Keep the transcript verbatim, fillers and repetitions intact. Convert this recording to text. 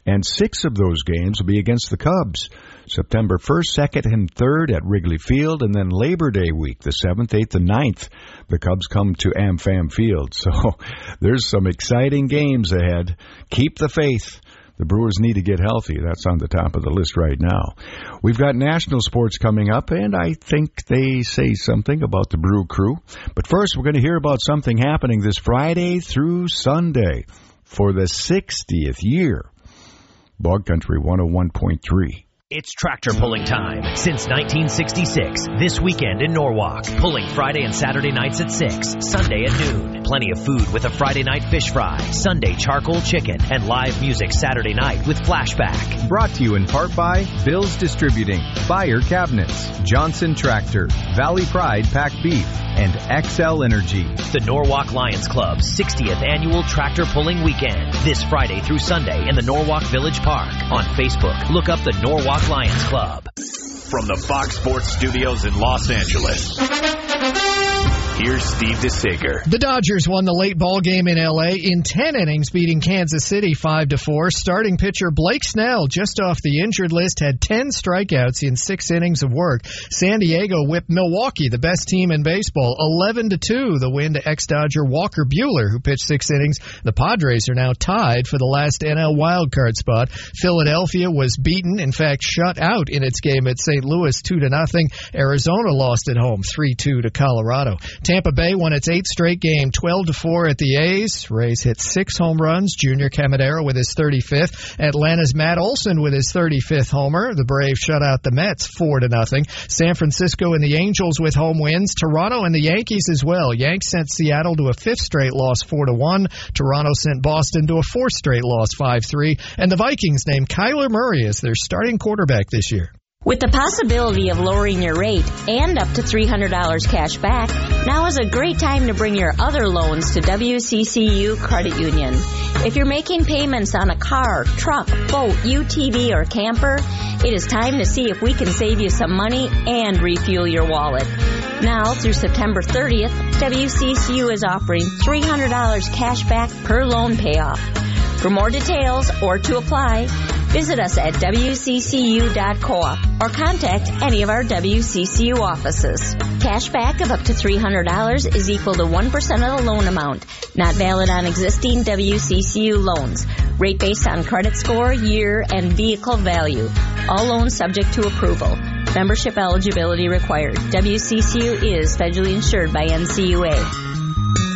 and six of those games will be against the Cubs. September first, second, and third at Wrigley Field, and then Labor Day week, the seventh, eighth, and ninth, the Cubs come to AmFam Field. So there's some exciting games ahead. Keep the faith. The Brewers need to get healthy. That's on the top of the list right now. We've got national sports coming up, and I think they say something about the Brew Crew. But first, we're going to hear about something happening this Friday through Sunday for the sixtieth year. Bog Country one oh one point three. It's tractor pulling time. Since nineteen sixty-six, this weekend in Norwalk. Pulling Friday and Saturday nights at six, Sunday at noon. Plenty of food with a Friday night fish fry, Sunday charcoal chicken, and live music Saturday night with Flashback. Brought to you in part by Bill's Distributing, Fire Cabinets, Johnson Tractor, Valley Pride Packed Beef, and X L Energy. The Norwalk Lions Club's sixtieth annual tractor pulling weekend. This Friday through Sunday in the Norwalk Village Park. On Facebook, look up the Norwalk Lions Club. From the Fox Sports Studios in Los Angeles, here's Steve DeSager. The Dodgers won the late ball game in L A in ten innings, beating Kansas City five to four. Starting pitcher Blake Snell, just off the injured list, had ten strikeouts in six innings of work. San Diego whipped Milwaukee, the best team in baseball, eleven to two. The win to ex-Dodger Walker Buehler, who pitched six innings. The Padres are now tied for the last N L wildcard spot. Philadelphia was beaten, in fact, shut out in its game at Saint Louis two to nothing. Arizona lost at home three two to Colorado. Tampa Bay won its eighth straight game, twelve to four at the A's. Rays hit six home runs. Junior Caminero with his thirty-fifth. Atlanta's Matt Olson with his thirty-fifth homer. The Braves shut out the Mets four to nothing. San Francisco and the Angels with home wins. Toronto and the Yankees as well. Yanks sent Seattle to a fifth straight loss four to one. Toronto sent Boston to a fourth straight loss five three. And the Vikings named Kyler Murray as their starting quarterback this year. With the possibility of lowering your rate and up to three hundred dollars cash back, now is a great time to bring your other loans to W C C U Credit Union. If you're making payments on a car, truck, boat, U T V, or camper, it is time to see if we can save you some money and refuel your wallet. Now, through September thirtieth, W C C U is offering three hundred dollars cash back per loan payoff. For more details or to apply, visit us at W C C U dot coop or contact any of our W C C U offices. Cash back of up to three hundred dollars is equal to one percent of the loan amount, not valid on existing W C C U loans. Rate based on credit score, year, and vehicle value. All loans subject to approval. Membership eligibility required. W C C U is federally insured by N C U A.